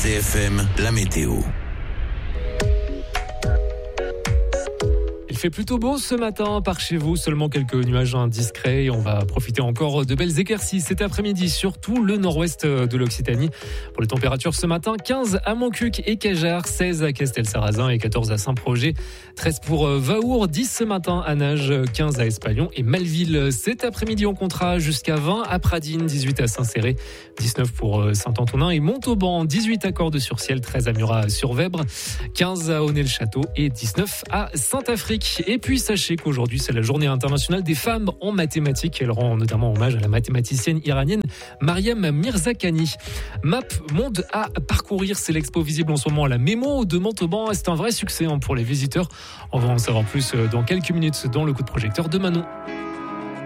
RCFM, la météo. Il fait plutôt beau ce matin par chez vous, seulement quelques nuages discrets. On va profiter encore de belles éclaircies cet après-midi, surtout le nord-ouest de l'Occitanie. Pour les températures ce matin, 15 à Montcuq et Cajarc, 16 à Castel-Sarrazin et 14 à Saint-Projet, 13 pour Vaour, 10 ce matin à Nages, 15 à Espalion et Malville. Cet après-midi, on comptera jusqu'à 20 à Pradines, 18 à Saint-Céré, 19 pour Saint-Antonin et Montauban, 18 à Cordes-sur-Ciel, 13 à Murat-sur-Vèbre, 15 à Aunay-le-Château et 19 à Saint-Afrique. Et puis sachez qu'aujourd'hui c'est la journée internationale des femmes en mathématiques. Elle rend notamment hommage à la mathématicienne iranienne Mariam Mirzakhani. Map Monde à parcourir, c'est l'expo visible en ce moment à la Mémo de Montauban. C'est un vrai succès pour les visiteurs. On va en savoir plus dans quelques minutes dans le coup de projecteur de Manon.